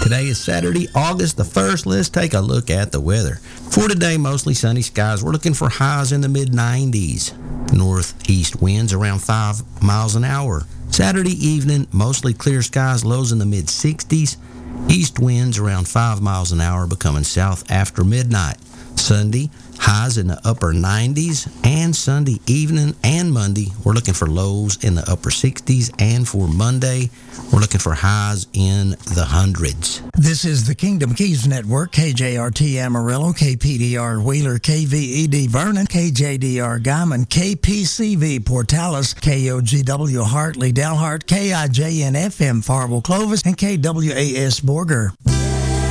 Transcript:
Today is Saturday, August the 1st. Let's take a look at the weather. For today, mostly sunny skies. We're looking for highs in the mid-90s. Northeast winds around 5 miles an hour. Saturday evening, mostly clear skies, lows in the mid-60s. East winds around 5 miles an hour, becoming south after midnight. Sunday, highs in the upper 90s, and Sunday evening and Monday, we're looking for lows in the upper 60s, and for Monday, we're looking for highs in the hundreds. This is the Kingdom Keys Network, KJRT Amarillo, KPDR Wheeler, KVED Vernon, KJDR Guyman, KPCV Portales, KOGW Hartley Dalhart, KIJN FM Farwell Clovis, and KWAS Borger.